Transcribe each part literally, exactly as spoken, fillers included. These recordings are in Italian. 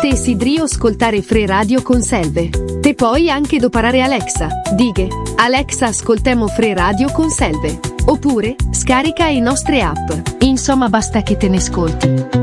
Te sidrio ascoltare Free Radio con Selve. Te puoi anche doparare Alexa. Dighe, Alexa ascoltemo Free Radio con Selve. Oppure, scarica i nostre app. Insomma basta che te ne ascolti.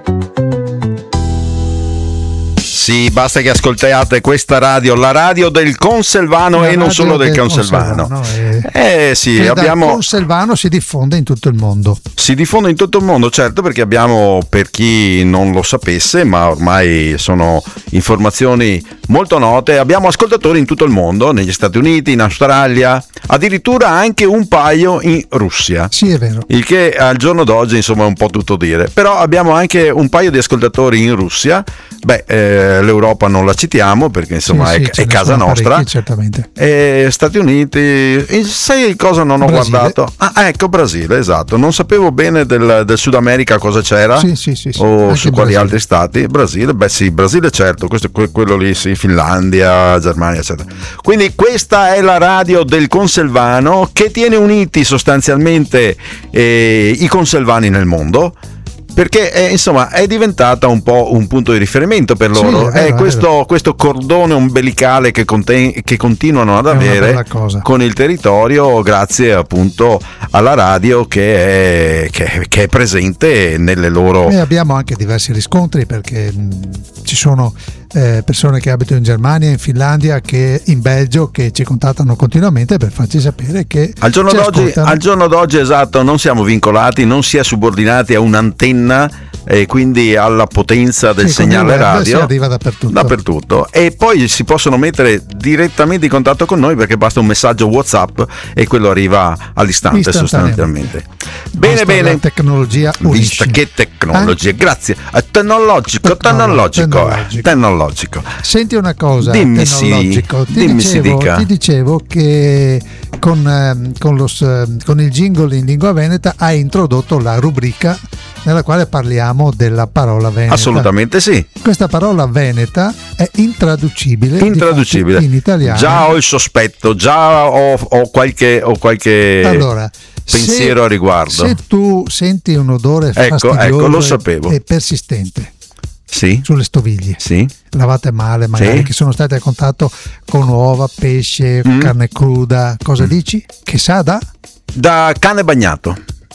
Sì, basta che ascoltiate questa radio, la radio del Conselvano e non solo del, del Conselvano. Conselvano eh sì, abbiamo... Il Conselvano si diffonde in tutto il mondo. Si diffonde in tutto il mondo, certo, perché abbiamo, per chi non lo sapesse, ma ormai sono informazioni molto note, abbiamo ascoltatori in tutto il mondo, negli Stati Uniti, in Australia, addirittura anche un paio in Russia. Sì, è vero. Il che al giorno d'oggi insomma è un po' tutto dire. Però abbiamo anche un paio di ascoltatori in Russia. Beh, eh, l'Europa non la citiamo perché insomma sì, è, sì, è casa nostra. Certamente. E Stati Uniti, sai cosa non ho Brasile. guardato? Ah, ecco, Brasile, esatto. Non sapevo bene del, del Sud America cosa c'era. Sì, sì, sì, sì. O Anche su quali Brasile. altri stati. Brasile, beh sì, Brasile certo, questo è quello lì, sì, Finlandia, Germania, eccetera. Quindi questa è la radio del Conselvano che tiene uniti sostanzialmente eh, i conselvani nel mondo. Perché è, insomma è diventata un po' un punto di riferimento per loro. Sì, è vero, è questo, è vero. questo cordone ombelicale che, conten- che continuano ad È una avere bella cosa. con il territorio, grazie appunto alla radio che è, che, che è presente nelle loro. E abbiamo anche diversi riscontri perché mh, ci sono eh, persone che abitano in Germania, in Finlandia, che in Belgio, che ci contattano continuamente per farci sapere che Al giorno, ci d'oggi, ascoltano. al giorno d'oggi, esatto, non siamo vincolati, non si è subordinati a un'antenna e quindi alla potenza del Sì, con segnale il web radio. si arriva dappertutto. Dappertutto. E poi si possono mettere direttamente in contatto con noi perché basta un messaggio WhatsApp e quello arriva all'istante sostanzialmente. Bene, Basta bene. la tecnologia Vista unisce. che tecnologia, grazie. Eh, Tecnologico, tecnologico, tecnologico. eh, tecnologico. Senti una cosa, Dimmi sì, tecnologico. Ti, dimmi si dicevo, dica. ti dicevo che con, ehm, con, lo, s- con il jingle in lingua veneta hai introdotto la rubrica nella quale parliamo della parola veneta. Assolutamente sì. Questa parola veneta è intraducibile, Intraducibile. difatti in italiano. Già ho il sospetto, già ho, ho qualche, ho qualche Allora, pensiero se, a riguardo. Se tu senti un odore Ecco, fastidioso ecco, lo e- sapevo. e persistente Sì, sulle stoviglie, sì. lavate male magari, Sì. che sono state a contatto con uova, pesce, Mm. carne cruda, cosa dici? Che sa da? Da cane bagnato.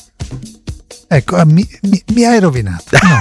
Ecco, ah, mi, mi- mi hai rovinato. No,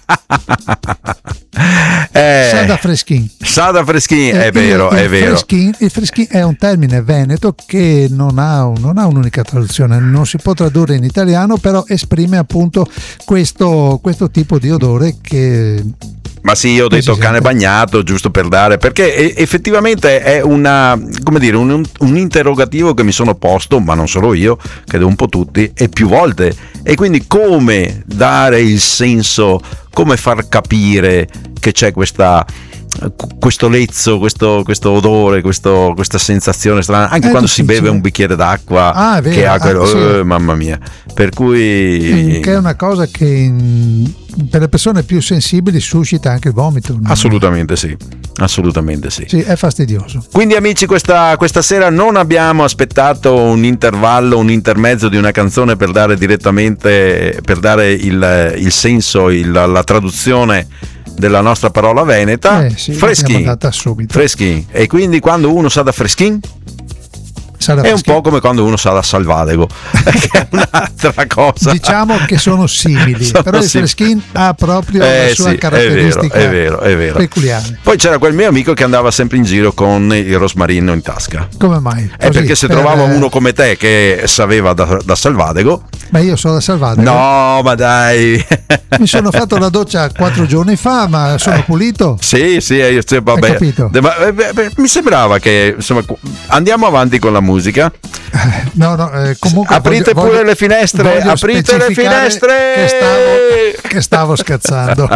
Eh, sa da freschin. sa da freschini, Eh, è vero, il, è il vero. Freschin, il freschin è un termine veneto che non ha, un- non ha un'unica traduzione, non si può tradurre in italiano, però esprime appunto questo, questo tipo di odore che... Ma sì, io ho detto si cane sente. bagnato, giusto per dare, perché e- effettivamente è una, come dire, un, un interrogativo che mi sono posto, ma non solo io, credo un po' tutti, e più volte. E quindi come dare il senso, come far capire che c'è questa questo lezzo, questo, questo odore, questo, questa sensazione strana, anche È quando si difficile. beve un bicchiere d'acqua Ah, è vero. che ha quello, Ah, sì. eh, mamma mia. Per cui che è una cosa che in- per le persone più sensibili suscita anche il vomito. no? assolutamente sì, assolutamente sì. Sì, è fastidioso. Quindi amici, questa, questa sera non abbiamo aspettato un intervallo, un intermezzo di una canzone per dare direttamente, per dare il, il senso, il, la traduzione della nostra parola veneta. Eh sì, Freschin, l'abbiamo data subito. freschin. E quindi quando uno sa da freschin Sa da è un freschin. po' come quando uno sa da salvadego, che è un'altra cosa. Diciamo che sono simili, Sono però il simili. freschin ha proprio Eh la sua sì, caratteristica è vero, è vero, è vero. peculiare. Poi c'era quel mio amico che andava sempre in giro con il rosmarino in tasca. Come mai? È Così, perché se per- trovava uno come te che sapeva da, da salvadego, Ma io sono da salvare. no, ma dai, Mi sono fatto la doccia quattro giorni fa, ma sono pulito. sì, sì, io, cioè, vabbè. Hai capito? De- ma, eh, beh, beh, mi sembrava che insomma, qu- andiamo avanti con la musica. No, no, eh, comunque Aprite voglio- pure voglio- le finestre, voglio aprite le specificare finestre. Che stavo, che stavo scherzando.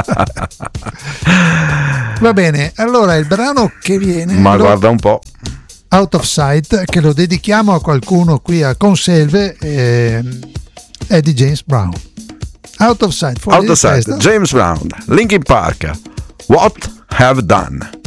Va bene, allora il brano che viene, Ma lo- guarda un po'. Out of Sight, che lo dedichiamo a qualcuno qui a Conselve, eh, è di James Brown. Out of Sight, fuori Out di of sight, testa. James Brown, Linkin Park, What Have Done.